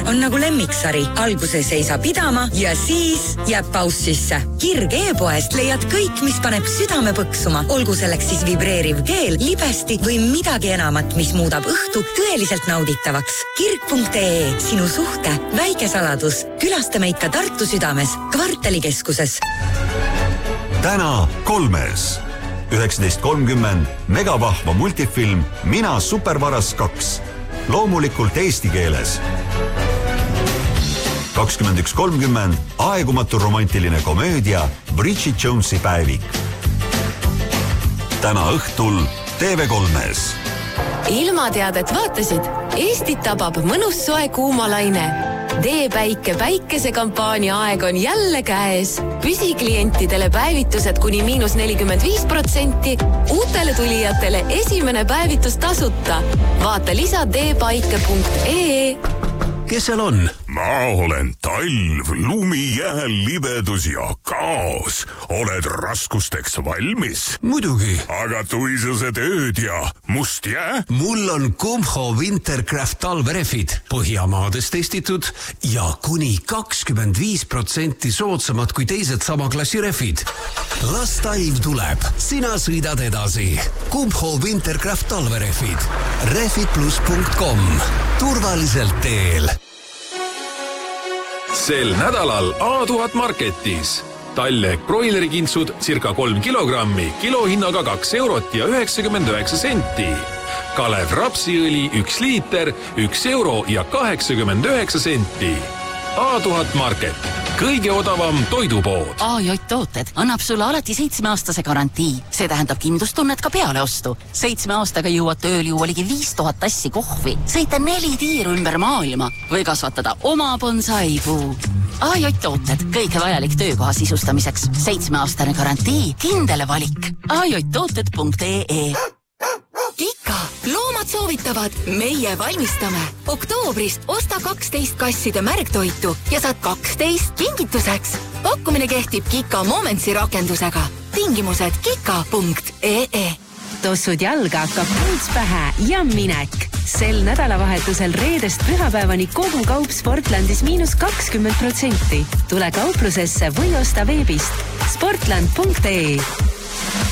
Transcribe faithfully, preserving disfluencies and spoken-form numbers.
on nagu lemmiksari. Alguses ei saa pidama ja siis jääb paus sisse. Kirg e-poest leiad kõik, mis paneb südame põksuma. Olgu selleks siis vibreeriv keel, libesti või midagi enamat, mis muudab õhtu tõeliselt nauditavaks. kirg punkt ee, sinu suhte väike saladus. Külasta meid ka Tartu südames, kvartalikeskuses. Täna kolmes. üheksateist kolmkümmend megavahva multifilm Mina supervaras kaks. Loomulikult eesti keeles. kakskümmend üks kolmkümmend aegumatu romantiline komöödia Bridget Jonesi päevik. Täna õhtul T V kolmes. Ilmateadet vaatasid? Eestit tabab mõnus soe kuumalaine. D-päike päikesekampaania aeg on jälle käes. Püsiklientidele päevitused kuni miinus nelikümmend viis protsenti, uutele tulijatele esimene päevitus tasuta. Vaata lisa d paike punkt ee. Kes seal on? Ma olen talv, lumi, jääl, libedus ja kaos. Oled raskusteks valmis? Muidugi. Aga tuisused ööd ja must jää? Mul on Kumho Wintercraft talverefid. Põhjamaades testitud ja kuni kakskümmend viis protsenti soodsamad kui teised sama klassi refid. Las talv tuleb. Sina sõidad edasi. Kumho Wintercraft talverefid. refid plus punkt com. Turvaliselt teel. Sel nädalal A tuhat Marketis. Talle broilerikintsud circa kolm kilogrammi, kilohinnaga kaks eurot ja üheksakümmend üheksa senti. Kalev rapsiõli üks liiter, üks euro ja kaheksakümmend üheksa senti. A tuhat Market. Kõige odavam toidupood. A J tooted annab sulle alati seitsmeaastase garantii. See tähendab kindlustunnet ka pealeostu. Seitsme aastaga jõuad tööl juua ligi viis tuhat tassi kohvi, sõita neli tiiru ümber maailma või kasvatada oma bonsaipuu. A J tooted, kõike vajalik töökoha sisustamiseks. Seitsmeaastane garantii, kindele valik. A J tooted punkt ee. Kika, loomad soovitavad, meie valmistame. Oktoobris osta kaksteist kasside märgtoitu ja saad kaksteist kingituseks. Pakkumine kehtib Kika Momentsi rakendusega. Tingimused kika punkt ee. Tossud jalga, kapuuts pähe ja minek. Sel nädalavahetusel reedest pühapäevani kogu kaup Sportlandis miinus kakskümmend protsenti. Tule kauplusesse või osta veebist sportland punkt ee.